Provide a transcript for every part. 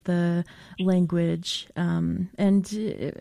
the language and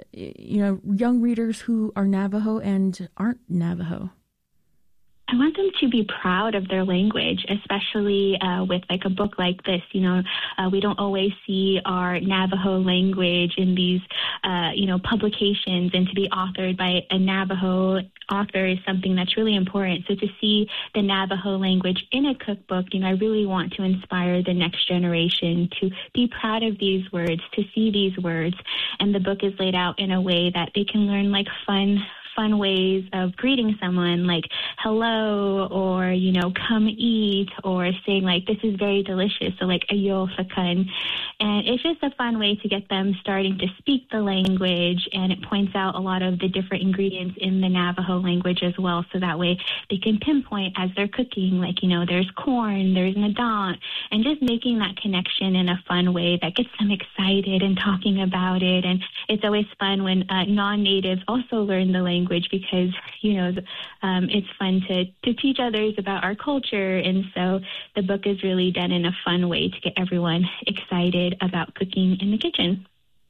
young readers who are Navajo and aren't Navajo? I want them to be proud of their language, especially with like a book like this. We don't always see our Navajo language in these, publications, and to be authored by a Navajo author is something that's really important. So to see the Navajo language in a cookbook, I really want to inspire the next generation to be proud of these words, to see these words. And the book is laid out in a way that they can learn like fun ways of greeting someone, like hello, or come eat, or saying like this is very delicious, so like ayo fakan. And it's just a fun way to get them starting to speak the language, and it points out a lot of the different ingredients in the Navajo language as well, so that way they can pinpoint as they're cooking, like there's corn, there's nadant, and just making that connection in a fun way that gets them excited and talking about it. And it's always fun when non-natives also learn the language, because it's fun to teach others about our culture. And so the book is really done in a fun way to get everyone excited about cooking in the kitchen.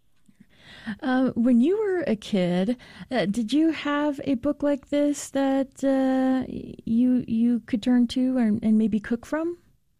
When you were a kid, did you have a book like this that you could turn to and maybe cook from?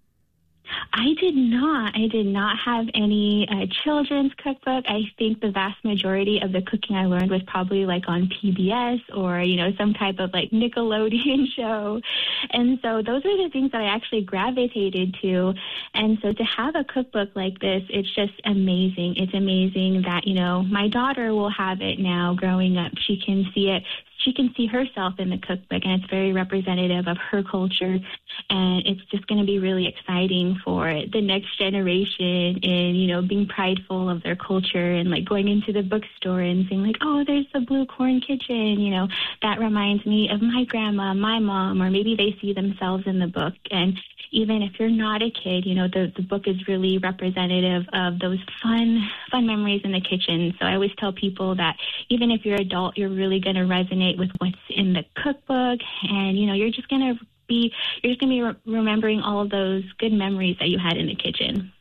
I did not. I did not have any children's cookbook. I think the vast majority of the cooking I learned was probably like on PBS or, some type of like Nickelodeon show. And so those are the things that I actually gravitated to. And so to have a cookbook like this, it's just amazing. It's amazing that, my daughter will have it now growing up. She can see it. She can see herself in the cookbook, and it's very representative of her culture. And it's just going to be really exciting for the next generation in, being prideful of their culture and like going into the bookstore and saying like, oh, there's the Blue Corn Kitchen. That reminds me of my grandma, my mom, or maybe they see themselves in the book. And even if you're not a kid, the book is really representative of those fun memories in the kitchen. So I always tell people that even if you're an adult, you're really going to resonate with what's in the cookbook, and you're just going to be remembering all of those good memories that you had in the kitchen.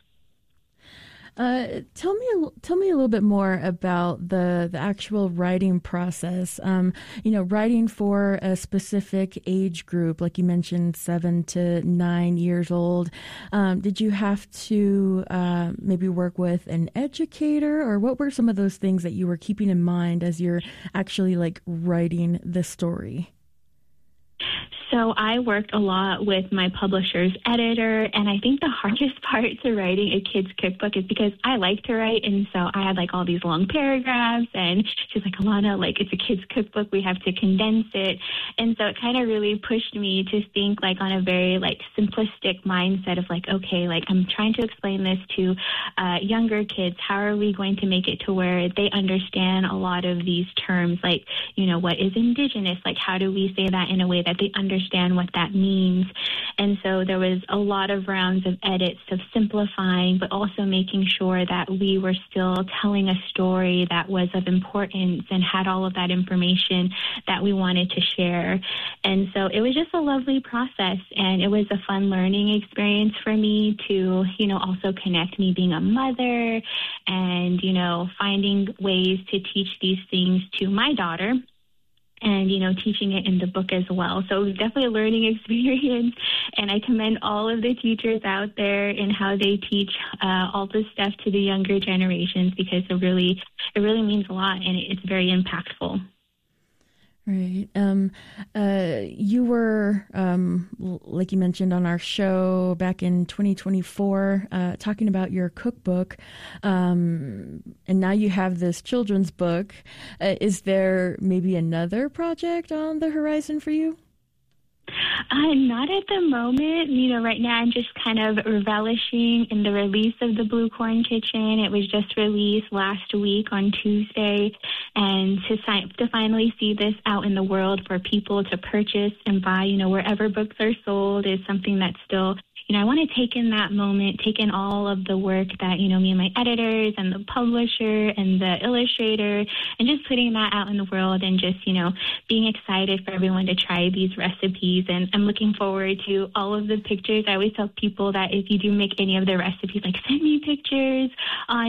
Tell me a little bit more about the actual writing process. Writing for a specific age group, like you mentioned, 7 to 9 years old. Did you have to maybe work with an educator, or what were some of those things that you were keeping in mind as you're actually like writing the story? So I worked a lot with my publisher's editor, and I think the hardest part to writing a kid's cookbook is because I like to write, and so I had like all these long paragraphs, and she's like, Alana, like it's a kid's cookbook, we have to condense it. And so it kind of really pushed me to think like on a very like simplistic mindset of like, okay, like I'm trying to explain this to younger kids. How are we going to make it to where they understand a lot of these terms, like, what is indigenous? Like, how do we say that in a way that they understand what that means? And so there was a lot of rounds of edits of simplifying, but also making sure that we were still telling a story that was of importance and had all of that information that we wanted to share. And so it was just a lovely process, and it was a fun learning experience for me to, also connect me being a mother and, finding ways to teach these things to my daughter, and, teaching it in the book as well. So it was definitely a learning experience, and I commend all of the teachers out there in how they teach all this stuff to the younger generations, because it really means a lot, and it's very impactful. Right. You were, like you mentioned on our show back in 2024, talking about your cookbook, and now you have this children's book. Is there maybe another project on the horizon for you? Not at the moment. Right now I'm just kind of relishing in the release of the Blue Corn Kitchen. It was just released last week on Tuesday, and to finally see this out in the world for people to purchase and buy, wherever books are sold is something that's still, I want to take in that moment, take in all of the work that, me and my editors and the publisher and the illustrator, and just putting that out in the world and just, being excited for everyone to try these recipes. And I'm looking forward to all of the pictures. I always tell people that if you do make any of the recipes, like send me pictures on